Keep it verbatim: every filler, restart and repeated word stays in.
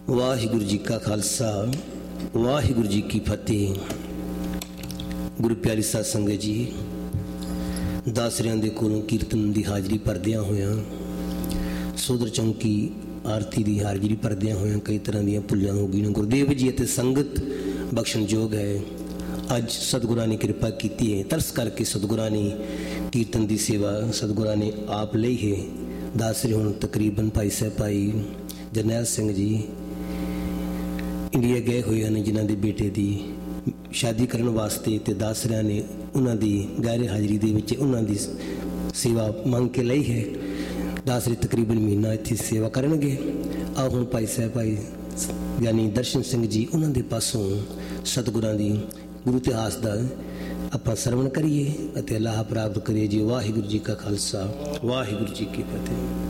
ਵਾਹਿਗੁਰੂ ਜੀ ਕਾ ਖਾਲਸਾ, ਵਾਹਿਗੁਰੂ ਜੀ ਕੀ ਫਤਿਹ। ਗੁਰੂ ਪਿਆਰੀ ਸਾਧ ਸੰਗਤ ਜੀ, ਦਾਸਰਿਆਂ ਦੇ ਕੋਲੋਂ ਕੀਰਤਨ ਦੀ ਹਾਜ਼ਰੀ ਭਰਦਿਆਂ ਹੋਇਆਂ, ਸੋਦਰ ਚੌਂਕੀ ਆਰਤੀ ਦੀ ਹਾਜ਼ਰੀ ਭਰਦਿਆਂ ਹੋਇਆਂ ਕਈ ਤਰ੍ਹਾਂ ਦੀਆਂ ਭੁੱਲਾਂ ਹੋ ਗਈਆਂ। ਗੁਰਦੇਵ ਜੀ ਅਤੇ ਸੰਗਤ ਬਖਸ਼ਣਯੋਗ ਹੈ। ਅੱਜ ਸਤਿਗੁਰਾਂ ਨੇ ਕਿਰਪਾ ਕੀਤੀ ਹੈ, ਤਰਸ ਕਰਕੇ ਸਤਿਗੁਰਾਂ ਨੇ ਕੀਰਤਨ ਦੀ ਸੇਵਾ ਸਤਿਗੁਰਾਂ ਨੇ ਆਪ ਲਈ ਹੈ। ਦਾਸਰੇ ਹੁਣ ਤਕਰੀਬਨ ਭਾਈ ਸਾਹਿਬ ਭਾਈ ਜਰਨੈਲ ਸਿੰਘ ਜੀ ਇੰਡੀਆ ਗਏ ਹੋਏ ਹਨ, ਜਿਨ੍ਹਾਂ ਦੇ ਬੇਟੇ ਦੀ ਸ਼ਾਦੀ ਕਰਨ ਵਾਸਤੇ, ਅਤੇ ਦਾਸਰਿਆਂ ਨੇ ਉਹਨਾਂ ਦੀ ਗੈਰ ਹਾਜ਼ਰੀ ਦੇ ਵਿੱਚ ਉਹਨਾਂ ਦੀ ਸੇਵਾ ਮੰਗ ਕੇ ਲਈ ਹੈ। ਦਾਸਰੇ ਤਕਰੀਬਨ ਮਹੀਨਾ ਇੱਥੇ ਸੇਵਾ ਕਰਨਗੇ। ਆਓ ਹੁਣ ਭਾਈ ਸਾਹਿਬ ਭਾਈ ਯਾਨੀ ਦਰਸ਼ਨ ਸਿੰਘ ਜੀ ਉਹਨਾਂ ਦੇ ਪਾਸੋਂ ਸਤਿਗੁਰਾਂ ਦੀ ਗੁਰੂ ਇਤਿਹਾਸ ਦਾ ਆਪਾਂ ਸਰਵਣ ਕਰੀਏ ਅਤੇ ਲਾਹਾ ਪ੍ਰਾਪਤ ਕਰੀਏ ਜੀ। ਵਾਹਿਗੁਰੂ ਜੀ ਕਾ ਖਾਲਸਾ, ਵਾਹਿਗੁਰੂ ਜੀ ਕੀ ਫਤਿਹ।